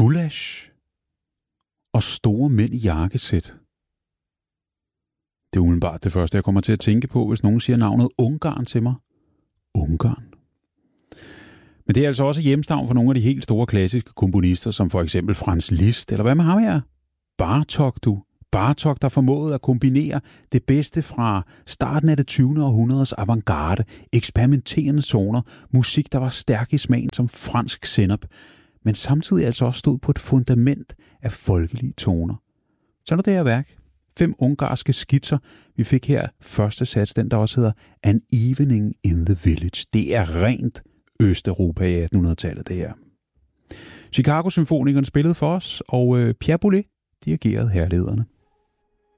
Gulasch og store mænd i jakkesæt. Det er umiddelbart det første, jeg kommer til at tænke på, hvis nogen siger navnet Ungarn til mig. Ungarn. Men det er altså også hjemstavn for nogle af de helt store klassiske komponister, som for eksempel Franz Liszt, eller hvad med ham her? Bartók, der formåede at kombinere det bedste fra starten af det 20. århundredes avantgarde, eksperimenterende toner, musik, der var stærk i smagen som fransk sennep, men samtidig altså også stod på et fundament af folkelige toner. Så er det her værk. 5 ungarske skitser. Vi fik her første sats, den der også hedder An Evening in the Village. Det er rent Østeuropa i 1800-tallet, det her. Chicago Symfonikerne spillede for os, og Pierre Boulez dirigerede herlederne.